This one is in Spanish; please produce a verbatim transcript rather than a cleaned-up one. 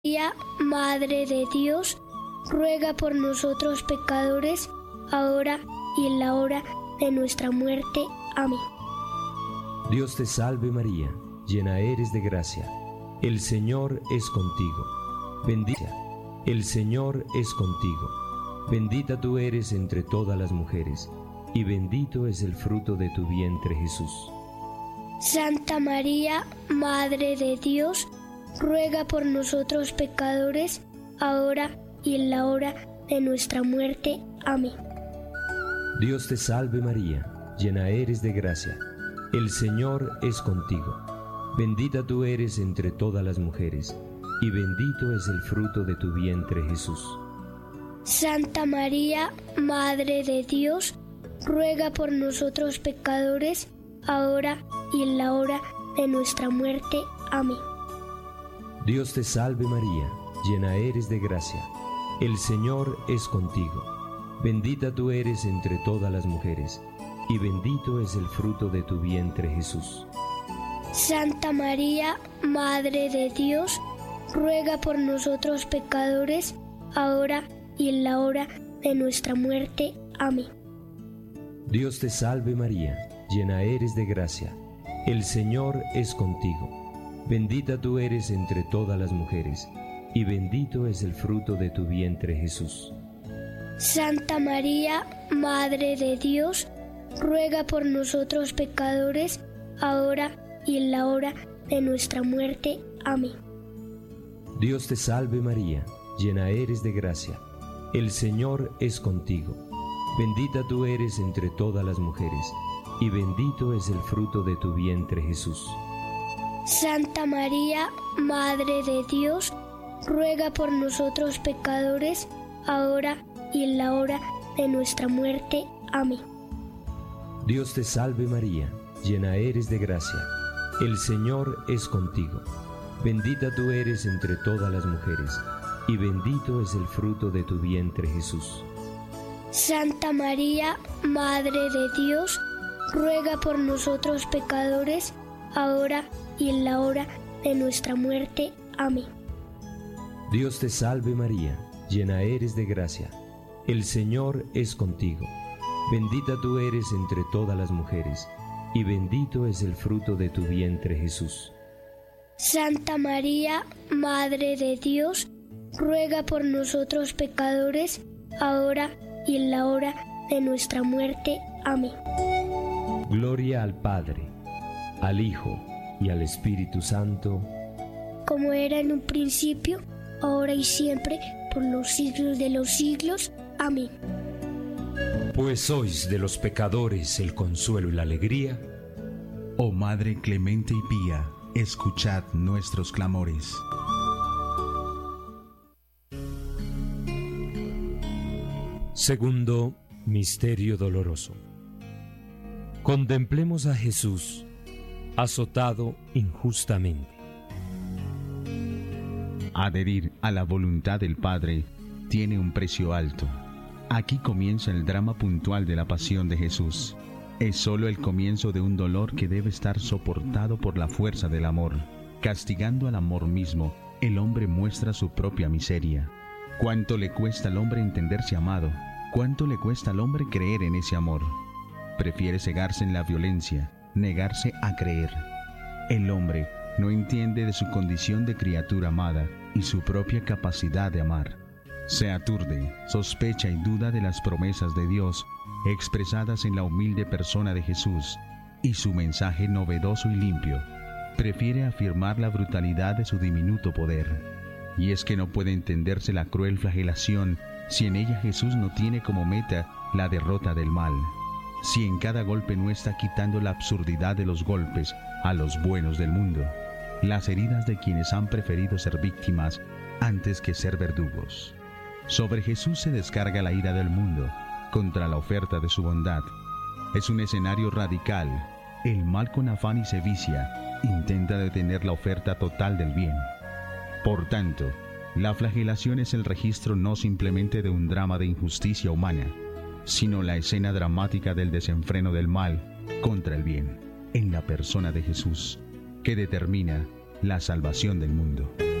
María, Madre de Dios, ruega por nosotros pecadores, ahora y en la hora de nuestra muerte. Amén. Dios te salve María, llena eres de gracia, el Señor es contigo. Bendita, el Señor es contigo. Bendita tú eres entre todas las mujeres, y bendito es el fruto de tu vientre Jesús. Santa María, Madre de Dios, ruega por nosotros pecadores, ahora y en la hora de nuestra muerte. Amén. Dios te salve María, llena eres de gracia, el Señor es contigo. Bendita tú eres entre todas las mujeres, y bendito es el fruto de tu vientre Jesús. Santa María, Madre de Dios, ruega por nosotros pecadores, ahora y en la hora de nuestra muerte. Amén. Dios te salve María, llena eres de gracia, el Señor es contigo. Bendita tú eres entre todas las mujeres, y bendito es el fruto de tu vientre Jesús. Santa María, Madre de Dios, ruega por nosotros pecadores, ahora y en la hora de nuestra muerte. Amén. Dios te salve María, llena eres de gracia, el Señor es contigo. Bendita tú eres entre todas las mujeres, y bendito es el fruto de tu vientre Jesús. Santa María, Madre de Dios, ruega por nosotros pecadores, ahora y en la hora de nuestra muerte. Amén. Dios te salve María, llena eres de gracia, el Señor es contigo. Bendita tú eres entre todas las mujeres, y bendito es el fruto de tu vientre Jesús. Santa María, Madre de Dios, ruega por nosotros pecadores, ahora y en la hora de nuestra muerte. Amén. Dios te salve María, llena eres de gracia, el Señor es contigo. Bendita tú eres entre todas las mujeres, y bendito es el fruto de tu vientre Jesús. Santa María, Madre de Dios, ruega por nosotros pecadores, ahora y en la hora de nuestra muerte. Amén. Dios te salve María, llena eres de gracia, el Señor es contigo. Bendita tú eres entre todas las mujeres, y bendito es el fruto de tu vientre Jesús. Santa María, Madre de Dios, ruega por nosotros pecadores, ahora y en la hora de nuestra muerte. Amén. Gloria al Padre, al Hijo y al Espíritu Santo, como era en un principio, ahora y siempre, por los siglos de los siglos. Amén. Pues sois de los pecadores el consuelo y la alegría. Oh Madre clemente y pía, escuchad nuestros clamores. Segundo misterio doloroso. Contemplemos a Jesús azotado injustamente. Adherir a la voluntad del Padre tiene un precio alto. Aquí comienza el drama puntual de la pasión de Jesús. Es solo el comienzo de un dolor que debe estar soportado por la fuerza del amor. Castigando al amor mismo, el hombre muestra su propia miseria. ¿Cuánto le cuesta al hombre entenderse amado? ¿Cuánto le cuesta al hombre creer en ese amor? Prefiere cegarse en la violencia, negarse a creer. El hombre no entiende de su condición de criatura amada y su propia capacidad de amar. Se aturde, sospecha y duda de las promesas de Dios expresadas en la humilde persona de Jesús y su mensaje novedoso y limpio. Prefiere afirmar la brutalidad de su diminuto poder. Y es que no puede entenderse la cruel flagelación si en ella Jesús no tiene como meta la derrota del mal. Si en cada golpe no está quitando la absurdidad de los golpes a los buenos del mundo, las heridas de quienes han preferido ser víctimas antes que ser verdugos. Sobre Jesús se descarga la ira del mundo contra la oferta de su bondad. Es un escenario radical. El mal con afán y sevicia intenta detener la oferta total del bien. Por tanto, la flagelación es el registro no simplemente de un drama de injusticia humana, sino la escena dramática del desenfreno del mal contra el bien, en la persona de Jesús, que determina la salvación del mundo.